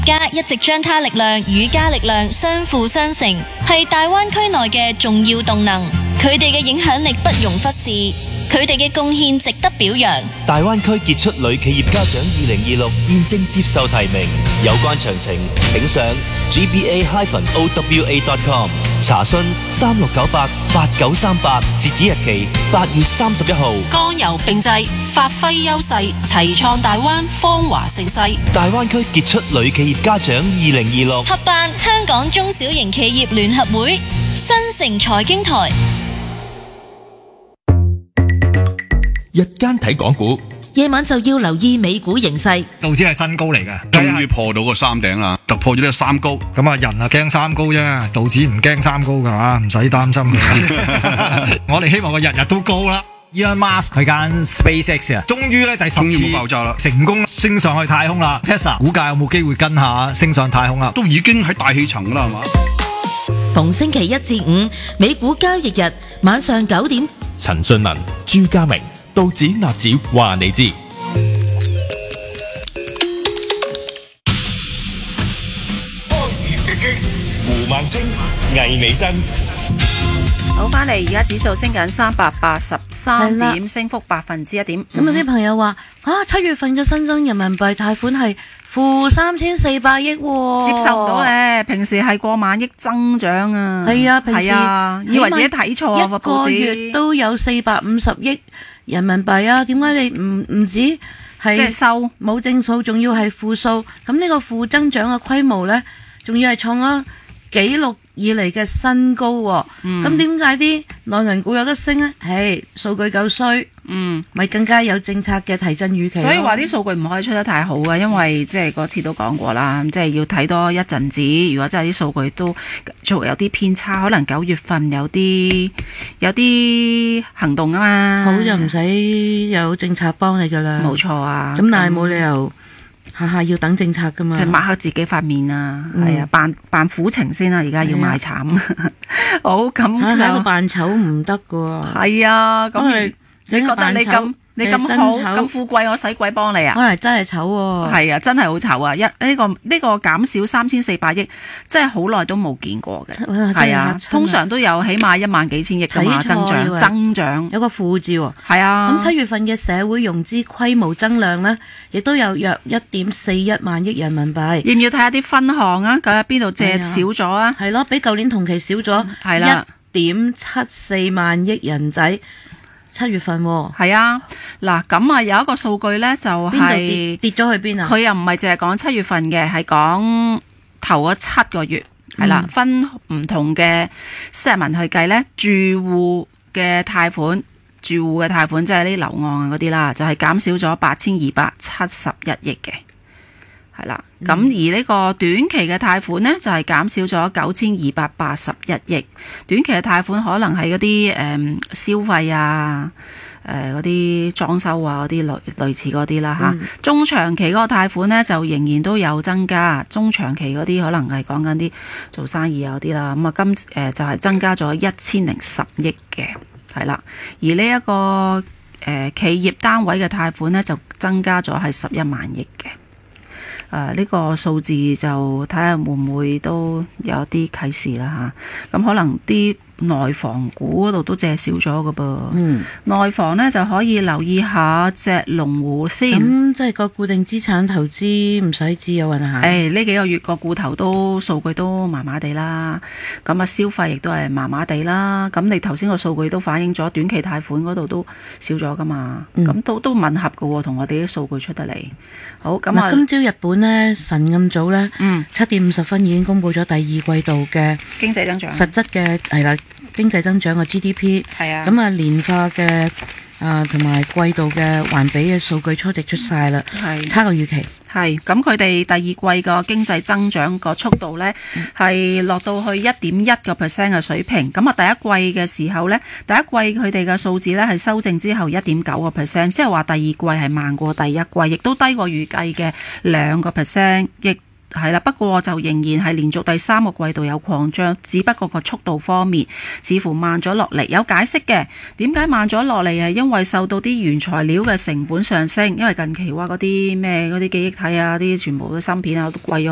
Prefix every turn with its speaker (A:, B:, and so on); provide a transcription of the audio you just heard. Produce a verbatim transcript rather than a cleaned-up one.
A: 家一直將它力量與加力量相輔相成，係大灣區內嘅重要動能。佢哋嘅影響力不容忽視，佢哋嘅貢獻值得表揚。
B: 大灣區傑出女企業家獎二零二六現正接受提名，有關詳情請上 g b a dash o w a dot com 查詢三六九八八九三八，截止日期八月三十一號。
C: 剛柔並濟，發揮優勢，齊創大灣芳華盛世。
B: 大灣區傑出女企業家獎二零二六
A: 合辦香港中小型企業聯合會，新城財經台。
D: 日間睇港股，
E: 夜晚就要留意美股形勢。
F: 道指係新高嚟嘅，
G: 終於破到個三頂啦，突破咗呢個三高。
F: 咁啊，人啊驚三高啫，道指唔驚三高㗎嘛，唔使擔心嘅。我哋希望佢日日都高啦。Elon Musk 佢間 SpaceX 啊，終於咧第十次
G: 爆炸啦，
F: 成功升上去太空啦。Tesla 股價有冇機會跟下升上太空啊？
G: 都已經喺大氣層啦，係嘛？
E: 逢星期一至五，美股交易日晚上九點，
D: 陳俊文、朱家明。道指納指話你知，
H: 波時直擊，胡萬清、魏美珍。
I: 好，翻嚟，而家指數升緊三百八十三點，升幅百分之一點五。
J: 咁有啲朋友話啊，七月份嘅新增人民幣貸款係負三千四百億，
I: 接受唔到咧。平時係過萬億增長啊，
J: 係啊，平時
I: 啊，以為自己睇錯啊，
J: 一個月都有四百五十億人民幣啊，點解你唔唔止係
I: 即係收
J: 冇正數，仲要係負數？咁呢個負增長嘅規模咧，仲要係創咗紀錄以嚟嘅新高喎。咁點解啲內銀股有得升咧？係數據夠衰，嗯，咪更加有政策嘅提振預期。
I: 所以話啲數據唔可以出得太好嘅，因為即係嗰次都講過啦，即係要睇多一陣子。如果真係啲數據都做有啲偏差，可能九月份有啲有啲行動啊嘛，
J: 好就唔使有政策幫你噶啦。
I: 冇錯啊。
J: 咁但係冇理由下下要等政策噶嘛，
I: 即係抹黑自己塊面啊，係、嗯、啊，扮扮苦情先啊，而家要賣慘。好咁就
J: 喺度扮醜唔得噶。
I: 係啊，咁你你覺得你咁你咁好咁富貴，我使鬼幫你啊？
J: 可能真係醜喎。
I: 係啊，真係好醜啊！一呢、這個呢、這個減少三千四百億，真係好耐都冇見過嘅。係啊，通常都有起碼一萬幾千億噶嘛增長，增長
J: 有個負字喎。
I: 係啊。
J: 咁七月份嘅社會融資規模增量呢，亦都有約一點四一萬億人民幣。
I: 要唔要睇下啲分項啊？究竟邊度借少咗啊？
J: 係咯，比舊年同期少咗
I: 係啦
J: 一點七四萬億人仔。七月份喎，
I: 係啊，嗱咁啊有一個數據咧就係
J: 跌咗去邊啊？
I: 佢又唔係淨係講七月份嘅，係講頭嗰七個月係啦、嗯，分唔同嘅 segment 去計咧，住戶嘅貸款，住戶嘅貸款即係啲樓按嗰啲啦，就係、是、減少咗八千二百七十一億嘅。係啦，咁、嗯、而呢個短期嘅貸款呢，就係、是、減少咗九千二百八十一億。短期嘅貸款可能係嗰啲誒消費啊，誒嗰啲裝修啊嗰啲類類似嗰啲啦吓。中長期嗰個貸款呢，就仍然都有增加，中長期嗰啲可能係講緊啲做生意啊嗰啲啦。咁啊今誒、呃、就係、是、增加咗一千零十億嘅，係啦。而呢、這、一個誒、呃、企業單位嘅貸款呢，就增加咗係十一萬億嘅。誒、呃、呢、這個數字就睇下會唔會都有啲啟示啦嚇，咁、啊、可能啲內房股嗰度都借少咗㗎噃，嗯，內房呢就可以留意下隻龍湖先。
J: 咁即係個固定資產投資唔使知有運行。
I: 誒呢幾個月個固投都數據都麻麻地啦，咁啊消費亦都係麻麻地啦。咁你頭先個數據都反映咗短期貸款嗰度都少咗噶嘛，咁、嗯、都都吻合㗎喎，同我哋啲數據出得嚟。好咁啊，
J: 今朝日本呢，晨咁早呢，嗯，七點五十分已經公布咗第二季度嘅
I: 經濟增長，
J: 實質嘅係啦。經濟增長嘅 G D P， 係啊，咁啊年化嘅啊同埋季度嘅環比嘅數據初值出晒啦，係差過預期。
I: 係咁，佢哋第二季個經濟增長個速度呢，係、嗯、落到去一點一個 percent 嘅水平。咁啊，第一季嘅時候呢，第一季佢哋嘅數字呢係修正之後一點九個 percent， 即係話第二季係慢過第一季，亦都低過預計嘅兩個 percent， 亦係啦。不過就仍然係連續第三個季度有擴張，只不過個速度方面似乎慢咗落嚟。有解釋嘅，點解慢咗落嚟係因為受到啲原材料嘅成本上升，因為近期話嗰啲咩嗰啲記憶體啊，啲全部嘅芯片啊都貴咗。